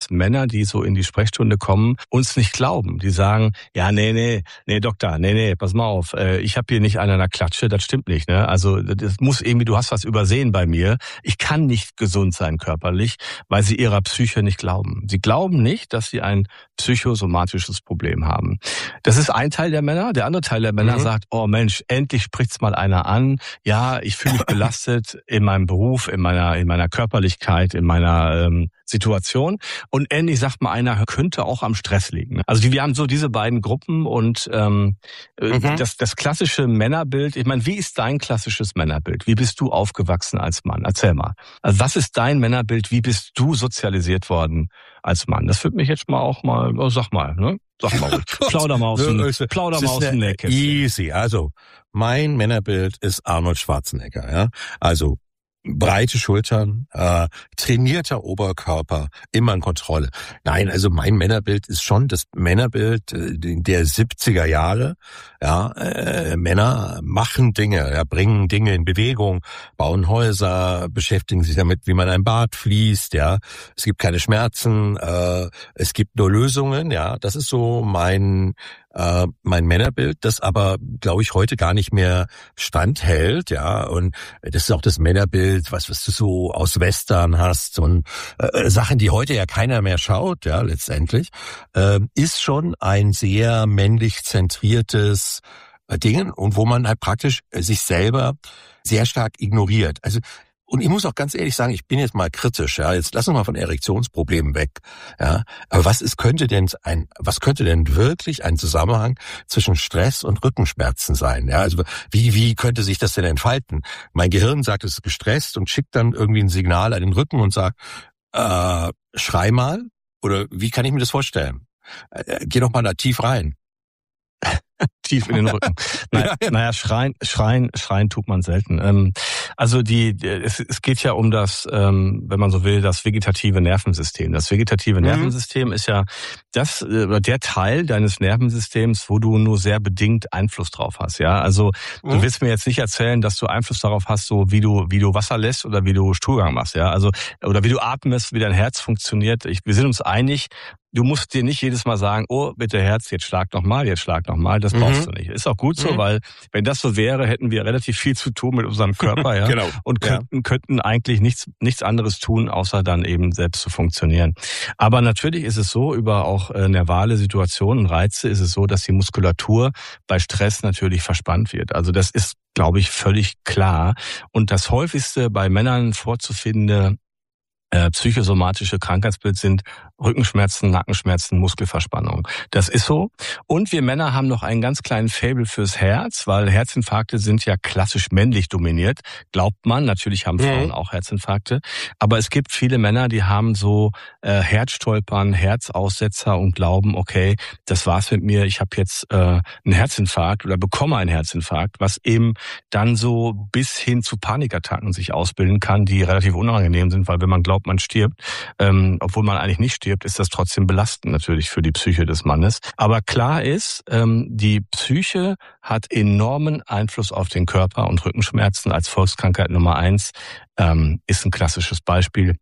Männer, die so in die Sprechstunde kommen, uns nicht glauben. Die sagen, ja, nee, Doktor, pass mal auf, ich habe hier nicht einen an der Klatsche, das stimmt nicht, ne? Also das muss irgendwie, du hast was übersehen bei mir. Ich kann nicht gesund sein körperlich, weil sie ihrer Psyche nicht glauben. Sie glauben nicht, dass sie ein psychosomatisches Problem haben. Das ist ein Teil der Männer. Der andere Teil der Männer sagt, oh Mensch, endlich spricht's mal einer an. Ja, ich fühle mich belastet in meinem Beruf, in meiner Körperlichkeit, in meiner Situation. Und endlich sagt mal einer, könnte auch am Stress liegen. Also wir haben so diese beiden Gruppen und das klassische Männerbild. Ich meine, wie ist dein klassisches Männerbild? Wie bist du aufgewachsen als Mann? Erzähl mal. Also was ist dein Männerbild? Wie bist du sozialisiert worden als Mann? Das würde mich jetzt sag mal, ne? Sag mal ruhig. Plauder mal aus dem Nähkästchen. Easy. Also, mein Männerbild ist Arnold Schwarzenegger, ja. Also, breite Schultern, trainierter Oberkörper, immer in Kontrolle. Nein, also mein Männerbild ist schon das Männerbild der 70er Jahre. Ja, Männer machen Dinge, ja, bringen Dinge in Bewegung, bauen Häuser, beschäftigen sich damit, wie man ein Bad fließt. Ja, es gibt keine Schmerzen, es gibt nur Lösungen. Ja, das ist so mein Männerbild, das aber, glaube ich, heute gar nicht mehr standhält, ja, und das ist auch das Männerbild, was du so aus Western hast und Sachen, die heute ja keiner mehr schaut, ja, letztendlich, ist schon ein sehr männlich zentriertes Ding und wo man halt praktisch sich selber sehr stark ignoriert. Also und ich muss auch ganz ehrlich sagen, ich bin jetzt mal kritisch, ja. Jetzt lass uns mal von Erektionsproblemen weg, ja. Aber was könnte denn wirklich ein Zusammenhang zwischen Stress und Rückenschmerzen sein, ja? Also, wie könnte sich das denn entfalten? Mein Gehirn sagt, es ist gestresst und schickt dann irgendwie ein Signal an den Rücken und sagt, schrei mal? Oder wie kann ich mir das vorstellen? Geh doch mal da tief rein. Tief in den Rücken. Naja, schreien tut man selten. Also es geht ja um das, wenn man so will, das vegetative Nervensystem. Das vegetative Nervensystem ist ja der Teil deines Nervensystems, wo du nur sehr bedingt Einfluss drauf hast. Ja, also du willst mir jetzt nicht erzählen, dass du Einfluss darauf hast, so wie du Wasser lässt oder wie du Stuhlgang machst. Ja, also oder wie du atmest, wie dein Herz funktioniert. Wir sind uns einig. Du musst dir nicht jedes Mal sagen, oh, bitte Herz, jetzt schlag noch mal. Das brauchst du nicht. Ist auch gut so, weil wenn das so wäre, hätten wir relativ viel zu tun mit unserem Körper, ja. Genau. Und könnten eigentlich nichts anderes tun, außer dann eben selbst zu funktionieren. Aber natürlich ist es so, über auch nervale Situationen, Reize, ist es so, dass die Muskulatur bei Stress natürlich verspannt wird. Also das ist, glaube ich, völlig klar. Und das häufigste bei Männern vorzufindende psychosomatische Krankheitsbild sind Rückenschmerzen, Nackenschmerzen, Muskelverspannung. Das ist so. Und wir Männer haben noch einen ganz kleinen Faible fürs Herz, weil Herzinfarkte sind ja klassisch männlich dominiert. Glaubt man, natürlich haben Frauen auch Herzinfarkte. Aber es gibt viele Männer, die haben so Herzstolpern, Herzaussetzer und glauben, okay, das war's mit mir, ich habe jetzt einen Herzinfarkt oder bekomme einen Herzinfarkt, was eben dann so bis hin zu Panikattacken sich ausbilden kann, die relativ unangenehm sind, weil wenn man glaubt, man stirbt, obwohl man eigentlich nicht stirbt, ist das trotzdem belastend natürlich für die Psyche des Mannes. Aber klar ist, die Psyche hat enormen Einfluss auf den Körper und Rückenschmerzen als Volkskrankheit Nummer 1 ist ein klassisches Beispiel.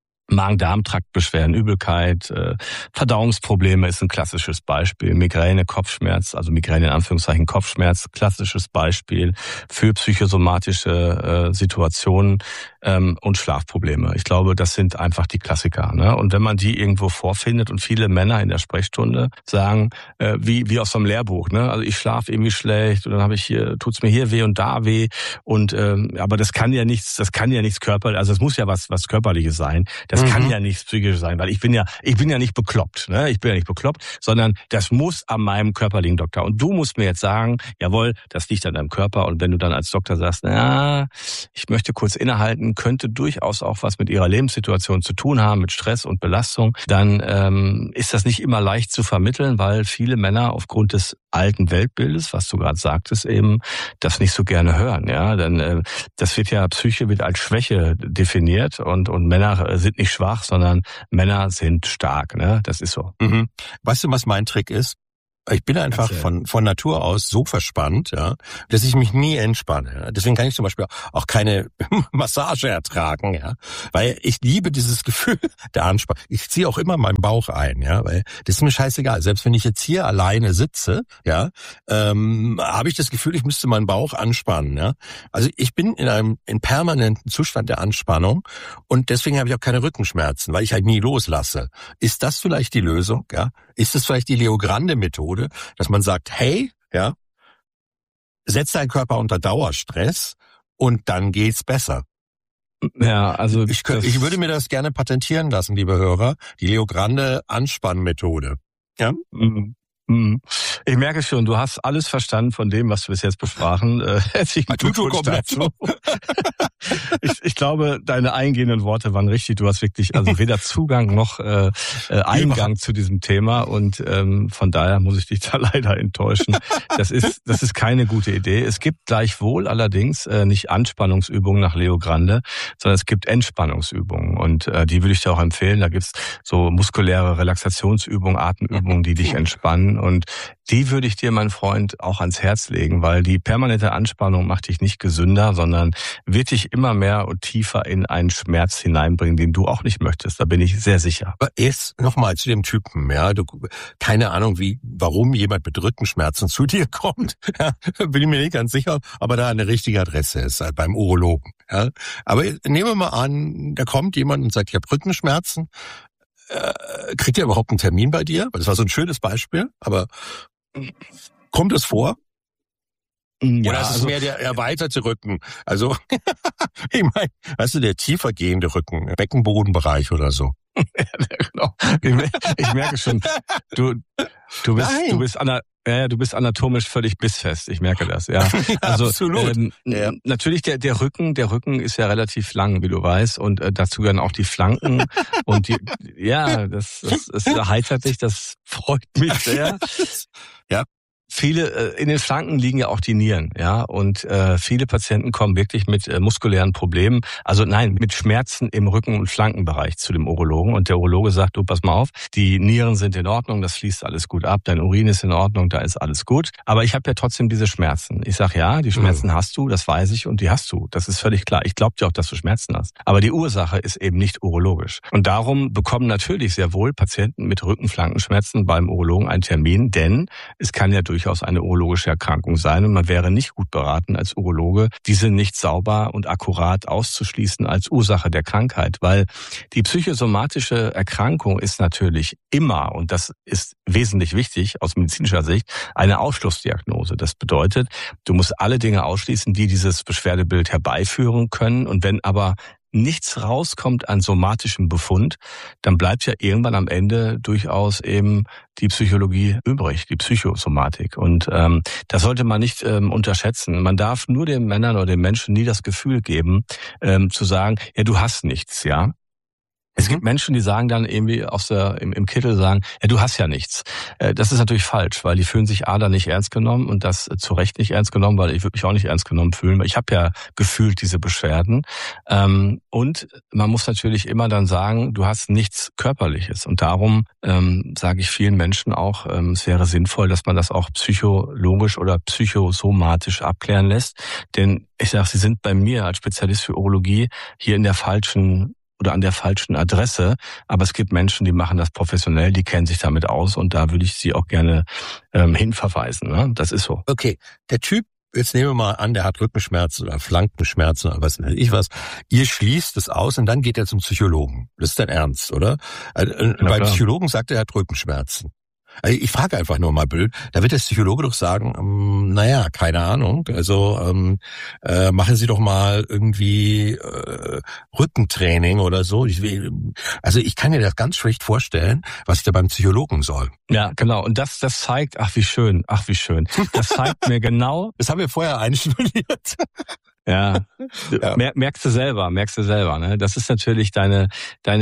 Magen-Darm-Traktbeschwerden, Übelkeit, Verdauungsprobleme ist ein klassisches Beispiel. Migräne, Kopfschmerz, also Migräne in Anführungszeichen Kopfschmerz, klassisches Beispiel für psychosomatische Situationen und Schlafprobleme. Ich glaube, das sind einfach die Klassiker. Ne? Und wenn man die irgendwo vorfindet und viele Männer in der Sprechstunde sagen, wie aus so einem Lehrbuch, ne? Also ich schlafe irgendwie schlecht und dann tut's mir hier weh und da weh und aber das kann ja nichts körperliches, also es muss ja was Körperliches sein. Das kann ja nichts Psychisches sein, weil ich bin ja nicht bekloppt, ne? Ich bin ja nicht bekloppt, sondern das muss an meinem Körper liegen, Doktor. Und du musst mir jetzt sagen, jawohl, das liegt an deinem Körper. Und wenn du dann als Doktor sagst, ich möchte kurz innehalten, könnte durchaus auch was mit ihrer Lebenssituation zu tun haben, mit Stress und Belastung, dann ist das nicht immer leicht zu vermitteln, weil viele Männer aufgrund des alten Weltbildes, was du gerade sagtest, eben das nicht so gerne hören. Ja, denn Psyche wird als Schwäche definiert und Männer sind nicht schwach, sondern Männer sind stark. Ne, das ist so. Weißt du, was mein Trick ist? Ich bin einfach von Natur aus so verspannt, ja, dass ich mich nie entspanne. Ja. Deswegen kann ich zum Beispiel auch keine Massage ertragen, ja, weil ich liebe dieses Gefühl der Anspannung. Ich ziehe auch immer meinen Bauch ein, ja, weil das ist mir scheißegal. Selbst wenn ich jetzt hier alleine sitze, ja, habe ich das Gefühl, ich müsste meinen Bauch anspannen, ja. Also ich bin in permanenten Zustand der Anspannung und deswegen habe ich auch keine Rückenschmerzen, weil ich halt nie loslasse. Ist das vielleicht die Lösung, ja? Ist das vielleicht die Leo Grande Methode, dass man sagt, hey, ja, setz deinen Körper unter Dauerstress und dann geht's besser. Ja, also ich würde mir das gerne patentieren lassen, liebe Hörer, die Leo Grande Anspannmethode. Ja? Ich merke schon, du hast alles verstanden von dem, was wir bis jetzt besprachen. Herzlichen Glückwunsch dazu. Ich glaube, deine eingehenden Worte waren richtig. Du hast wirklich also weder Zugang noch Eingang zu diesem Thema und von daher muss ich dich da leider enttäuschen. Das ist keine gute Idee. Es gibt gleichwohl allerdings nicht Anspannungsübungen nach Leo Grande, sondern es gibt Entspannungsübungen und die würde ich dir auch empfehlen. Da gibt's so muskuläre Relaxationsübungen, Atemübungen, die dich entspannen. Und die würde ich dir, mein Freund, auch ans Herz legen, weil die permanente Anspannung macht dich nicht gesünder, sondern wird dich immer mehr und tiefer in einen Schmerz hineinbringen, den du auch nicht möchtest. Da bin ich sehr sicher. Aber erst nochmal zu dem Typen, ja, keine Ahnung, warum jemand mit Rückenschmerzen zu dir kommt. Ja, bin ich mir nicht ganz sicher, aber da eine richtige Adresse ist, halt beim Urologen. Ja. Aber nehmen wir mal an, da kommt jemand und sagt, ich habe Rückenschmerzen. Kriegt ihr überhaupt einen Termin bei dir? Das war so ein schönes Beispiel, aber kommt es vor? Ja, oder ist es mehr der erweiterte Rücken? Also, ich meine, weißt du, der tiefer gehende Rücken, Beckenbodenbereich oder so. Ja, genau. Ich merke schon, du bist anatomisch völlig bissfest. Ich merke das, ja. Also, absolut. Natürlich der Rücken ist ja relativ lang, wie du weißt, und dazu dann auch die Flanken und das erheitert dich, das freut mich sehr. Ja. Viele, in den Flanken liegen ja auch die Nieren, ja, und viele Patienten kommen wirklich mit muskulären Problemen, mit Schmerzen im Rücken- und Flankenbereich zu dem Urologen und der Urologe sagt, du, pass mal auf, die Nieren sind in Ordnung, das fließt alles gut ab, dein Urin ist in Ordnung, da ist alles gut, aber ich habe ja trotzdem diese Schmerzen. Ich sag, ja, die Schmerzen hast du, das weiß ich und die hast du, das ist völlig klar. Ich glaube dir auch, dass du Schmerzen hast, aber die Ursache ist eben nicht urologisch und darum bekommen natürlich sehr wohl Patienten mit Rücken-Flankenschmerzen beim Urologen einen Termin, denn es kann ja durchaus eine urologische Erkrankung sein und man wäre nicht gut beraten als Urologe, diese nicht sauber und akkurat auszuschließen als Ursache der Krankheit, weil die psychosomatische Erkrankung ist natürlich immer, und das ist wesentlich wichtig aus medizinischer Sicht, eine Ausschlussdiagnose. Das bedeutet, du musst alle Dinge ausschließen, die dieses Beschwerdebild herbeiführen können und wenn aber nichts rauskommt an somatischem Befund, dann bleibt ja irgendwann am Ende durchaus eben die Psychologie übrig, die Psychosomatik. Und das sollte man nicht unterschätzen. Man darf nur den Männern oder den Menschen nie das Gefühl geben, zu sagen, ja, du hast nichts, ja. Es gibt Menschen, die sagen dann irgendwie im Kittel sagen, ja, du hast ja nichts. Das ist natürlich falsch, weil die fühlen sich da nicht ernst genommen und das zu Recht nicht ernst genommen, weil ich würde mich auch nicht ernst genommen fühlen, weil ich habe ja gefühlt diese Beschwerden. Und man muss natürlich immer dann sagen, du hast nichts Körperliches. Und darum sage ich vielen Menschen auch, es wäre sinnvoll, dass man das auch psychologisch oder psychosomatisch abklären lässt. Denn ich sage, Sie sind bei mir als Spezialist für Urologie hier an der falschen Adresse, aber es gibt Menschen, die machen das professionell, die kennen sich damit aus und da würde ich Sie auch gerne hinverweisen. Ne? Das ist so. Okay, der Typ, jetzt nehmen wir mal an, der hat Rückenschmerzen oder Flankenschmerzen oder was weiß ich was. Ihr schließt es aus und dann geht er zum Psychologen. Das ist dein Ernst, oder? Beim Psychologen sagt er hat Rückenschmerzen. Also ich frage einfach nur mal blöd, da wird der Psychologe doch sagen, keine Ahnung, also machen Sie doch mal irgendwie Rückentraining oder so. Ich kann mir das ganz schlecht vorstellen, was ich da beim Psychologen soll. Ja, genau. Und das zeigt, ach wie schön. Das zeigt mir genau. Das haben wir vorher einstudiert. Ja, Ja. merkst du selber, ne? Das ist natürlich dein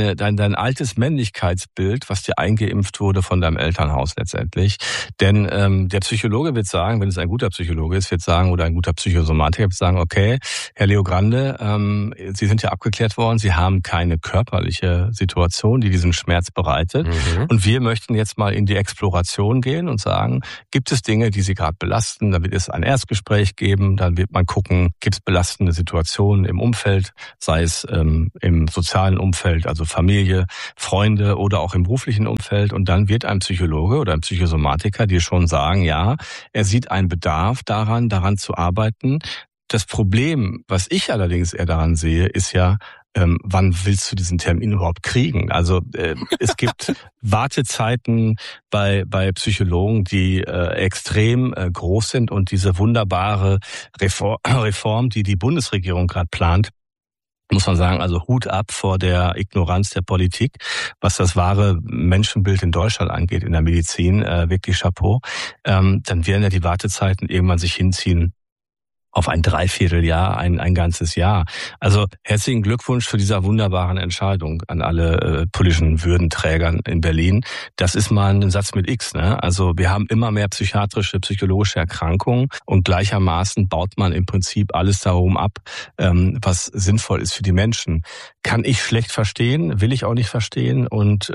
altes Männlichkeitsbild, was dir eingeimpft wurde von deinem Elternhaus letztendlich. Denn der Psychologe wird sagen, wenn es ein guter Psychologe ist, wird sagen, oder ein guter Psychosomatiker wird sagen, okay, Herr Leogrande, Sie sind ja abgeklärt worden, Sie haben keine körperliche Situation, die diesen Schmerz bereitet. Und wir möchten jetzt mal in die Exploration gehen und sagen, gibt es Dinge, die Sie gerade belasten? Dann wird es ein Erstgespräch geben, dann wird man gucken, gibt es belastende Situationen im Umfeld, sei es im sozialen Umfeld, also Familie, Freunde oder auch im beruflichen Umfeld. Und dann wird ein Psychologe oder ein Psychosomatiker dir schon sagen, ja, er sieht einen Bedarf daran zu arbeiten. Das Problem, was ich allerdings eher daran sehe, ist ja, wann willst du diesen Termin überhaupt kriegen? Also es gibt Wartezeiten bei Psychologen, die extrem groß sind, und diese wunderbare Reform, die Bundesregierung gerade plant, muss man sagen, also Hut ab vor der Ignoranz der Politik, was das wahre Menschenbild in Deutschland angeht, in der Medizin, wirklich Chapeau. Dann werden ja die Wartezeiten irgendwann sich hinziehen auf ein Dreivierteljahr, ein ganzes Jahr. Also herzlichen Glückwunsch für diese wunderbaren Entscheidung an alle politischen Würdenträgern in Berlin. Das ist mal ein Satz mit X, ne? Also wir haben immer mehr psychologische Erkrankungen, und gleichermaßen baut man im Prinzip alles darum ab, was sinnvoll ist für die Menschen. Kann ich schlecht verstehen, will ich auch nicht verstehen, und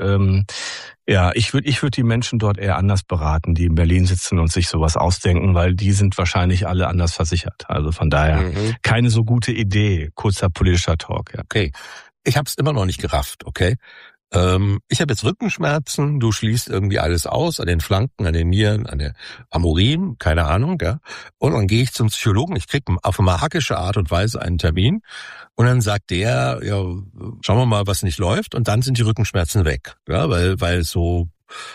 ja, ich würde die Menschen dort eher anders beraten, die in Berlin sitzen und sich sowas ausdenken, weil die sind wahrscheinlich alle anders versichert. Also von daher keine so gute Idee. Kurzer politischer Talk. Ja. Okay, ich habe es immer noch nicht gerafft, okay? Ich habe jetzt Rückenschmerzen, du schließt irgendwie alles aus, an den Flanken, an den Nieren, am Urin, keine Ahnung, ja. Und dann gehe ich zum Psychologen, ich kriege auf eine hackische Art und Weise einen Termin, und dann sagt der, ja, schauen wir mal, was nicht läuft, und dann sind die Rückenschmerzen weg, ja, weil so,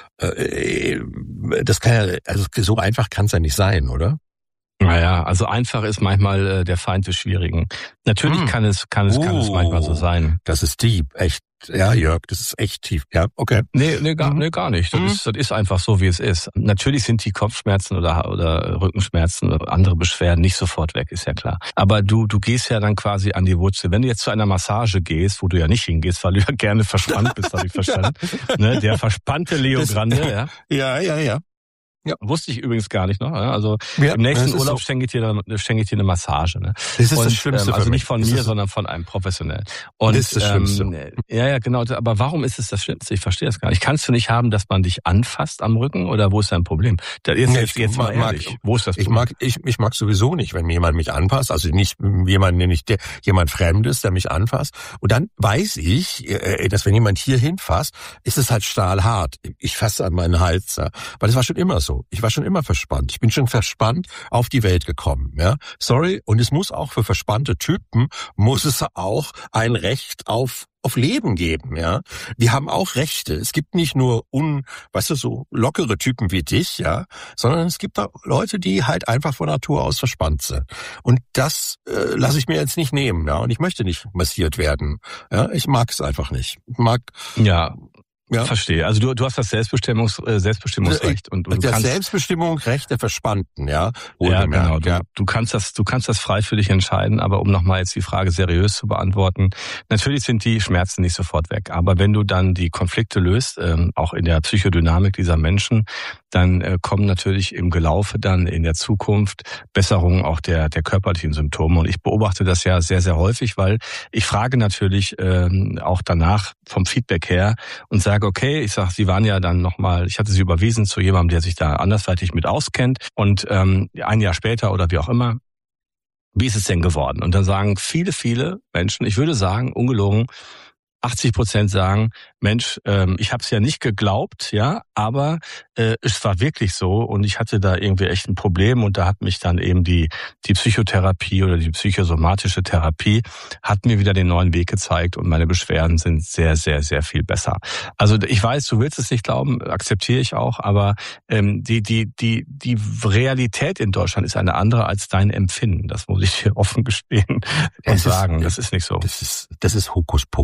das kann ja, also so einfach kann es ja nicht sein, oder? Naja, also einfach ist manchmal der Feind des Schwierigen. Natürlich kann es manchmal so sein. Das ist deep, echt. Ja, Jörg, das ist echt tief. Ja, okay. Nee, gar nicht. Das ist einfach so, wie es ist. Natürlich sind die Kopfschmerzen oder Rückenschmerzen oder andere Beschwerden nicht sofort weg, ist ja klar. Aber du gehst ja dann quasi an die Wurzel. Wenn du jetzt zu einer Massage gehst, wo du ja nicht hingehst, weil du ja gerne verspannt bist, habe ich verstanden. Ne, der verspannte Leogrande, ja. Ja. Ja. Wusste ich übrigens gar nicht noch. Also im nächsten Urlaub schenke ich dir eine Massage. Ne? Das ist das Schlimmste. Also nicht von mir, sondern von einem Professionellen. Und das ist das Schlimmste. Ja, genau. Aber warum ist es das Schlimmste? Ich verstehe das gar nicht. Kannst du nicht haben, dass man dich anfasst am Rücken, oder wo ist dein Problem? Jetzt mal ehrlich. Wo ist das Problem? Ich mag sowieso nicht, wenn jemand mich anfasst. Also nicht jemand Fremdes, der mich anfasst. Und dann weiß ich, dass wenn jemand hier hinfasst, ist es halt stahlhart. Ich fasse an meinen Hals, ja. Weil das war schon immer so. Ich war schon immer verspannt. Ich bin schon verspannt auf die Welt gekommen, ja. Sorry. Und es muss auch für verspannte Typen, muss es auch ein Recht auf Leben geben, ja. Die haben auch Rechte. Es gibt nicht nur so lockere Typen wie dich, ja, sondern es gibt auch Leute, die halt einfach von Natur aus verspannt sind. Und das lasse ich mir jetzt nicht nehmen, ja. Und ich möchte nicht massiert werden, ja. Ich mag es einfach nicht. Ja, verstehe. Also du hast das Selbstbestimmungsrecht, und du kannst Selbstbestimmungsrecht der Verspannten, ja. Ja, genau. Du kannst das frei für dich entscheiden, aber um nochmal jetzt die Frage seriös zu beantworten, natürlich sind die Schmerzen nicht sofort weg, aber wenn du dann die Konflikte löst, auch in der Psychodynamik dieser Menschen, dann kommen natürlich im Gelaufe dann in der Zukunft Besserungen auch der körperlichen Symptome. Und ich beobachte das ja sehr, sehr häufig, weil ich frage natürlich auch danach vom Feedback her und sage, okay, Sie waren ja dann nochmal, ich hatte Sie überwiesen zu jemandem, der sich da andersweitig mit auskennt, und ein Jahr später oder wie auch immer, wie ist es denn geworden? Und dann sagen viele, viele Menschen, ich würde sagen, ungelogen, 80% sagen, Mensch, ich habe es ja nicht geglaubt, ja, aber es war wirklich so, und ich hatte da irgendwie echt ein Problem, und da hat mich dann eben die Psychotherapie oder die psychosomatische Therapie hat mir wieder den neuen Weg gezeigt, und meine Beschwerden sind sehr, sehr, sehr viel besser. Also ich weiß, du willst es nicht glauben, akzeptiere ich auch, aber die Realität in Deutschland ist eine andere als dein Empfinden. Das muss ich dir offen gestehen und sagen. Das ist nicht so. Das ist Hokuspokus.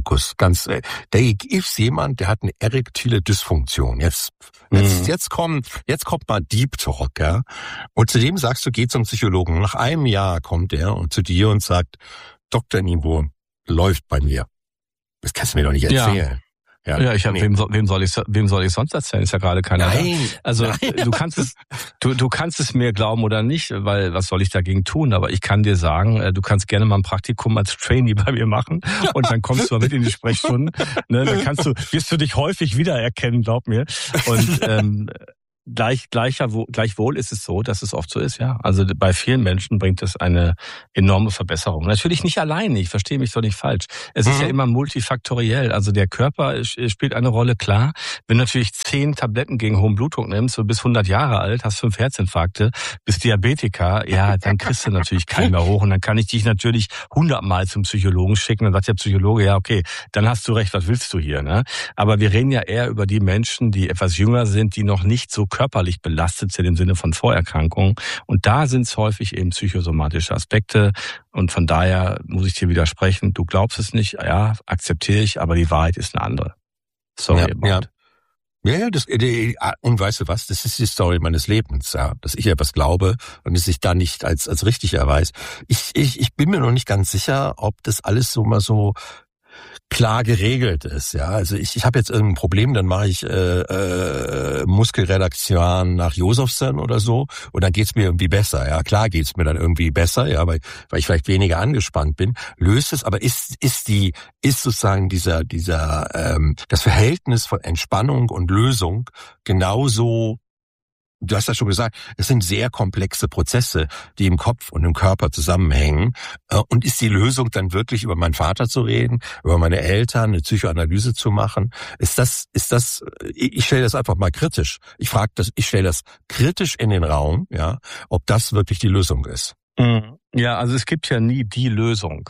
da ist jemand, der hat eine erektile Dysfunktion. Jetzt kommt mal Deep Talk, ja. Und zu dem sagst du, geh zum Psychologen. Nach einem Jahr kommt er und zu dir und sagt, Dr. Niebuhr, läuft bei mir. Das kannst du mir doch nicht erzählen. Ja, wem soll ich sonst erzählen? Ist ja gerade keiner da. Also du kannst es mir glauben oder nicht, weil was soll ich dagegen tun? Aber ich kann dir sagen, du kannst gerne mal ein Praktikum als Trainee bei mir machen und dann kommst du mal mit in die Sprechstunden. Ne, dann wirst du dich häufig wiedererkennen, glaub mir. Und Gleichwohl ist es so, dass es oft so ist, ja. Also bei vielen Menschen bringt es eine enorme Verbesserung. Natürlich nicht alleine, ich verstehe mich doch nicht falsch. Es ist ja immer multifaktoriell. Also der Körper spielt eine Rolle, klar. Wenn du natürlich 10 Tabletten gegen hohen Blutdruck nimmst, du bist 100 Jahre alt, hast 5 Herzinfarkte, bist Diabetiker, ja, dann kriegst du natürlich keinen mehr hoch. Und dann kann ich dich natürlich 100-mal zum Psychologen schicken. Dann sagt der Psychologe, ja, okay, dann hast du recht, was willst du hier, ne? Aber wir reden ja eher über die Menschen, die etwas jünger sind, die noch nicht so körperlich belastet sind im Sinne von Vorerkrankungen. Und da sind es häufig eben psychosomatische Aspekte. Und von daher muss ich dir widersprechen. Du glaubst es nicht, ja, akzeptiere ich, aber die Wahrheit ist eine andere. Sorry about. Ja, und weißt du was, das ist die Story meines Lebens, ja, dass ich etwas glaube und es sich da nicht als richtig erweist. Ich bin mir noch nicht ganz sicher, ob das alles so mal so klar geregelt ist, ja. Also ich habe jetzt irgendein Problem, dann mache ich Muskelreduktion nach Josephson oder so und dann geht's mir irgendwie besser. Ja, klar geht's mir dann irgendwie besser, ja, weil ich vielleicht weniger angespannt bin. Löst es, aber ist sozusagen das Verhältnis von Entspannung und Lösung genauso. Du hast ja schon gesagt, es sind sehr komplexe Prozesse, die im Kopf und im Körper zusammenhängen. Und ist die Lösung dann wirklich über meinen Vater zu reden, über meine Eltern, eine Psychoanalyse zu machen? Ich stelle das einfach mal kritisch. Ich stelle das kritisch in den Raum, ja, ob das wirklich die Lösung ist. Ja, also es gibt ja nie die Lösung.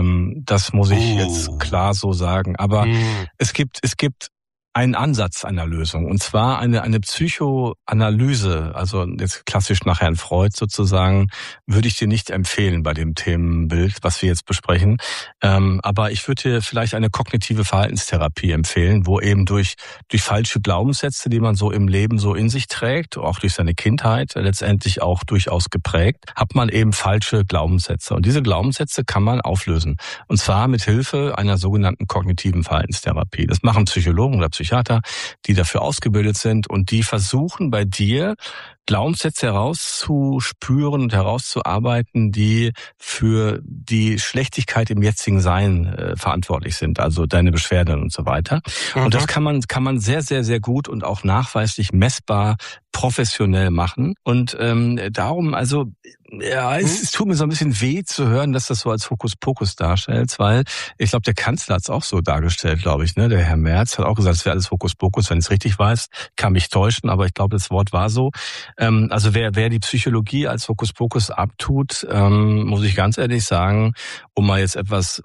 Das muss ich jetzt klar so sagen. Aber es gibt einen Ansatz einer Lösung, und zwar eine Psychoanalyse, also jetzt klassisch nach Herrn Freud sozusagen, würde ich dir nicht empfehlen bei dem Themenbild, was wir jetzt besprechen. Aber ich würde dir vielleicht eine kognitive Verhaltenstherapie empfehlen, wo eben durch falsche Glaubenssätze, die man so im Leben so in sich trägt, auch durch seine Kindheit letztendlich auch durchaus geprägt, hat man eben falsche Glaubenssätze. Und diese Glaubenssätze kann man auflösen. Und zwar mit Hilfe einer sogenannten kognitiven Verhaltenstherapie. Das machen Psychologen oder Psychiater, die dafür ausgebildet sind, und die versuchen bei dir Glaubenssätze herauszuspüren und herauszuarbeiten, die für die Schlechtigkeit im jetzigen Sein verantwortlich sind, also deine Beschwerden und so weiter. Und das kann man sehr, sehr, sehr gut und auch nachweislich messbar professionell machen. Und darum, also ja, es tut mir so ein bisschen weh zu hören, dass das so als Hokuspokus darstellt, weil ich glaube, der Kanzler hat es auch so dargestellt, glaube ich, ne? Der Herr Merz hat auch gesagt, es wäre alles Hokuspokus, wenn ich es richtig weiß. Kann mich täuschen, aber ich glaube, das Wort war so. Also wer die Psychologie als Hokuspokus abtut, muss ich ganz ehrlich sagen, um mal jetzt etwas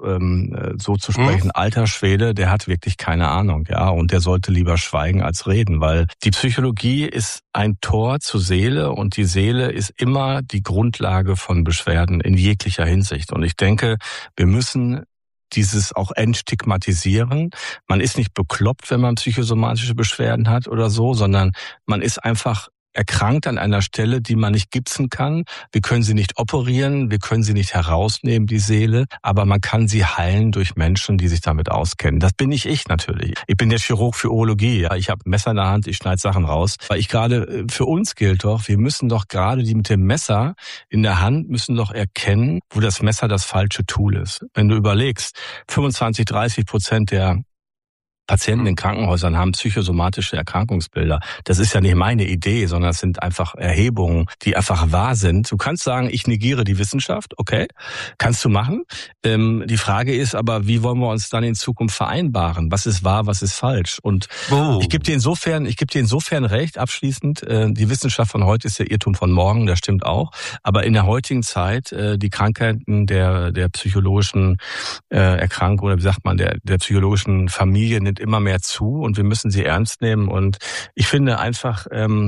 so zu sprechen, alter Schwede, der hat wirklich keine Ahnung, ja, und der sollte lieber schweigen als reden, weil die Psychologie ist ein Tor zur Seele, und die Seele ist immer die Grundlage von Beschwerden in jeglicher Hinsicht. Und ich denke, wir müssen dieses auch entstigmatisieren. Man ist nicht bekloppt, wenn man psychosomatische Beschwerden hat oder so, sondern man ist einfach erkrankt an einer Stelle, die man nicht gipsen kann. Wir können sie nicht operieren, wir können sie nicht herausnehmen, die Seele, aber man kann sie heilen durch Menschen, die sich damit auskennen. Das bin ich natürlich. Ich bin der Chirurg für Urologie. Ja. Ich habe ein Messer in der Hand, ich schneide Sachen raus. Weil ich gerade, für uns gilt doch, wir müssen doch gerade die mit dem Messer in der Hand müssen doch erkennen, wo das Messer das falsche Tool ist. Wenn du überlegst, 25-30% der Patienten in Krankenhäusern haben psychosomatische Erkrankungsbilder. Das ist ja nicht meine Idee, sondern es sind einfach Erhebungen, die einfach wahr sind. Du kannst sagen, ich negiere die Wissenschaft, okay, kannst du machen. Die Frage ist aber, wie wollen wir uns dann in Zukunft vereinbaren? Was ist wahr, was ist falsch? Und ich gebe dir insofern recht, abschließend, die Wissenschaft von heute ist der Irrtum von morgen, das stimmt auch. Aber in der heutigen Zeit, die Krankheiten der psychologischen Erkrankung, oder wie sagt man, der psychologischen Familie immer mehr zu und wir müssen sie ernst nehmen. Und ich finde einfach,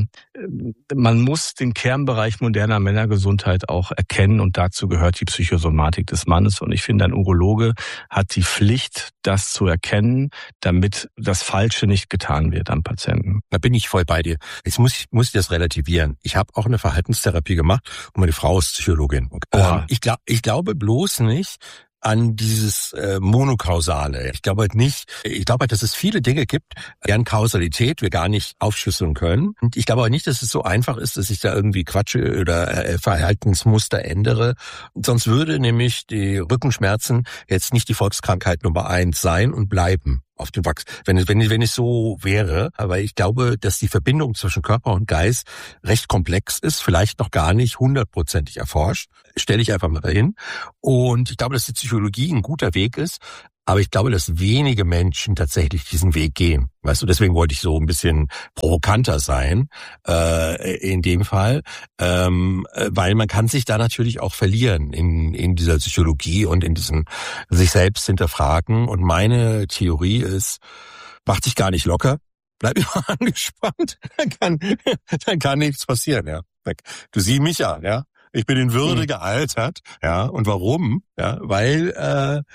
man muss den Kernbereich moderner Männergesundheit auch erkennen und dazu gehört die Psychosomatik des Mannes. Und ich finde, ein Urologe hat die Pflicht, das zu erkennen, damit das Falsche nicht getan wird am Patienten. Da bin ich voll bei dir. Jetzt muss ich das relativieren. Ich habe auch eine Verhaltenstherapie gemacht und meine Frau ist Psychologin. Ich glaube bloß nicht an dieses Monokausale. Ich glaube halt nicht, dass es viele Dinge gibt, deren Kausalität wir gar nicht aufschlüsseln können. Und ich glaube auch nicht, dass es so einfach ist, dass ich da irgendwie quatsche oder Verhaltensmuster ändere. Sonst würde nämlich die Rückenschmerzen jetzt nicht die Volkskrankheit Nummer 1 sein und bleiben auf dem Wachs. Wenn es so wäre, aber ich glaube, dass die Verbindung zwischen Körper und Geist recht komplex ist, vielleicht noch gar nicht 100%ig erforscht. Stelle ich einfach mal dahin. Und ich glaube, dass die Psychologie ein guter Weg ist, aber ich glaube, dass wenige Menschen tatsächlich diesen Weg gehen. Weißt du, deswegen wollte ich so ein bisschen provokanter sein in dem Fall, weil man kann sich da natürlich auch verlieren in dieser Psychologie und in diesem sich selbst hinterfragen. Und meine Theorie ist, macht sich gar nicht locker, bleib immer angespannt, dann kann nichts passieren. Ja, du siehst mich an, ja. Ich bin in Würde gealtert, ja. Und warum? Ja, weil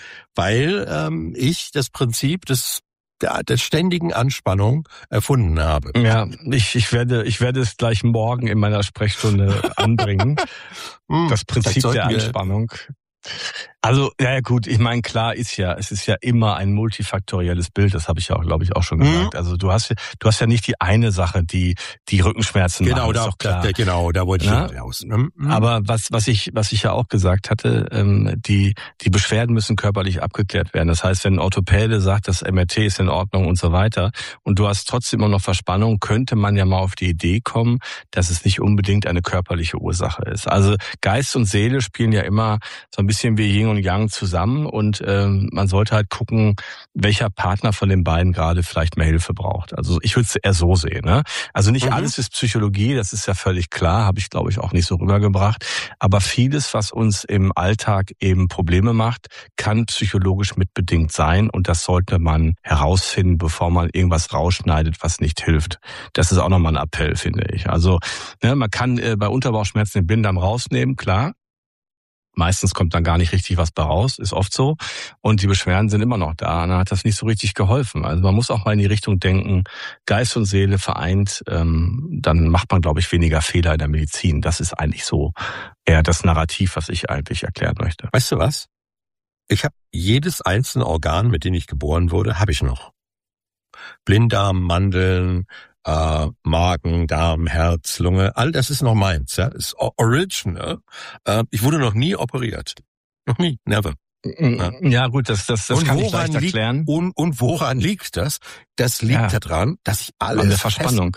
ich das Prinzip der ständigen Anspannung erfunden habe. Ja, ich werde es gleich morgen in meiner Sprechstunde anbringen. Das Prinzip der Anspannung. Also, ja gut, ich meine, klar es ist ja immer ein multifaktorielles Bild, das habe ich ja auch, glaube ich, auch schon gesagt. Also du hast ja nicht die eine Sache, die Rückenschmerzen machen, ist doch klar. Da wollte ich raus. Aber was ich ja auch gesagt hatte, die Beschwerden müssen körperlich abgeklärt werden. Das heißt, wenn ein Orthopäde sagt, das MRT ist in Ordnung und so weiter und du hast trotzdem immer noch Verspannung, könnte man ja mal auf die Idee kommen, dass es nicht unbedingt eine körperliche Ursache ist. Also Geist und Seele spielen ja immer so ein bisschen wie Yin und Yang zusammen und man sollte halt gucken, welcher Partner von den beiden gerade vielleicht mehr Hilfe braucht. Also ich würde es eher so sehen. Ne? Also nicht alles ist Psychologie, das ist ja völlig klar, habe ich glaube ich auch nicht so rübergebracht. Aber vieles, was uns im Alltag eben Probleme macht, kann psychologisch mitbedingt sein und das sollte man herausfinden, bevor man irgendwas rausschneidet, was nicht hilft. Das ist auch nochmal ein Appell, finde ich. Also man kann bei Unterbauchschmerzen den Blinddarm rausnehmen, klar. Meistens kommt dann gar nicht richtig was bei raus, ist oft so. Und die Beschwerden sind immer noch da. Und dann hat das nicht so richtig geholfen. Also man muss auch mal in die Richtung denken, Geist und Seele vereint, dann macht man, glaube ich, weniger Fehler in der Medizin. Das ist eigentlich so eher das Narrativ, was ich eigentlich erklären möchte. Weißt du was? Ich habe jedes einzelne Organ, mit dem ich geboren wurde, habe ich noch. Blinddarm, Mandeln, Magen, Darm, Herz, Lunge, all das ist noch meins, ja, das ist original. Ich wurde noch nie operiert. Noch nie, never. Ja gut, das kann ich leicht erklären. Und woran liegt das? Das liegt daran, dass ich alles an der Verspannung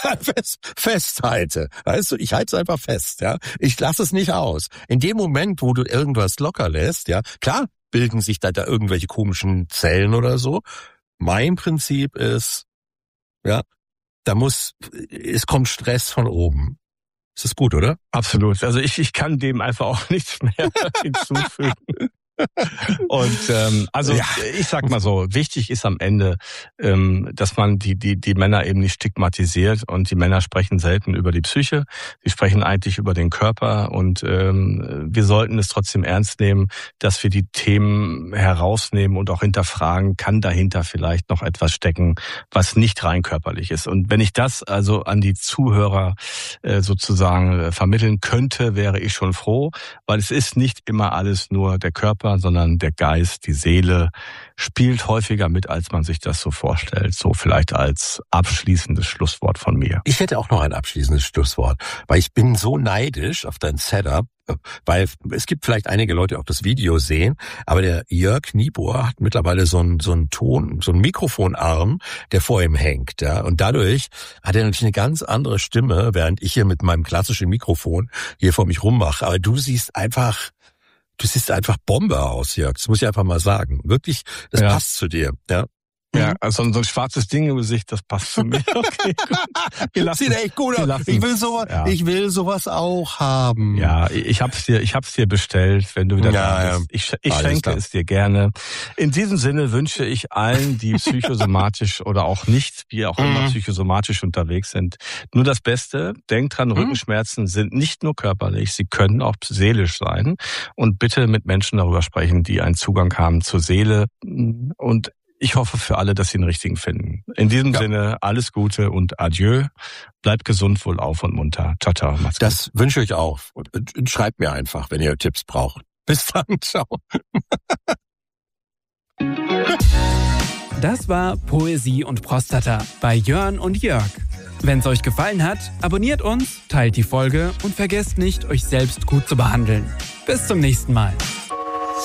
festhalte. Weißt du, ich halte es einfach fest, ja. Ich lasse es nicht aus. In dem Moment, wo du irgendwas locker lässt, ja, klar bilden sich da irgendwelche komischen Zellen oder so. Mein Prinzip ist, ja, es kommt Stress von oben. Ist das gut, oder? Absolut. Also ich kann dem einfach auch nichts mehr hinzufügen. Und ich sag mal so, wichtig ist am Ende, dass man die Männer eben nicht stigmatisiert und die Männer sprechen selten über die Psyche, sie sprechen eigentlich über den Körper und wir sollten es trotzdem ernst nehmen, dass wir die Themen herausnehmen und auch hinterfragen, kann dahinter vielleicht noch etwas stecken, was nicht rein körperlich ist. Und wenn ich das also an die Zuhörer sozusagen vermitteln könnte, wäre ich schon froh, weil es ist nicht immer alles nur der Körper, sondern der Geist, die Seele spielt häufiger mit, als man sich das so vorstellt. So vielleicht als abschließendes Schlusswort von mir. Ich hätte auch noch ein abschließendes Schlusswort, weil ich bin so neidisch auf dein Setup, weil es gibt vielleicht einige Leute, die auch das Video sehen, aber der Jörg Niebuhr hat mittlerweile so einen Mikrofonarm, der vor ihm hängt, ja, und dadurch hat er natürlich eine ganz andere Stimme, während ich hier mit meinem klassischen Mikrofon hier vor mich rummache. Aber du siehst einfach Bombe aus, Jörg. Das muss ich einfach mal sagen. Wirklich, das passt zu dir, ja. Ja, also so ein schwarzes Ding im Gesicht, das passt zu mir. Okay, gut. Sieht echt gut aus. Ich will sowas auch haben. Ja, ich hab's dir bestellt, wenn du wieder da bist. Ich schenke es dir gerne. In diesem Sinne wünsche ich allen, die psychosomatisch oder auch nicht, wie auch immer psychosomatisch unterwegs sind, nur das Beste. Denkt dran, Rückenschmerzen sind nicht nur körperlich, sie können auch seelisch sein. Und bitte mit Menschen darüber sprechen, die einen Zugang haben zur Seele. Und ich hoffe für alle, dass sie den richtigen finden. In diesem Sinne, alles Gute und Adieu. Bleibt gesund, wohlauf und munter. Ciao, ciao. Macht's gut. Das wünsche ich auch. Und schreibt mir einfach, wenn ihr Tipps braucht. Bis dann. Ciao. Das war Poesie und Prostata bei Jörn und Jörg. Wenn es euch gefallen hat, abonniert uns, teilt die Folge und vergesst nicht, euch selbst gut zu behandeln. Bis zum nächsten Mal.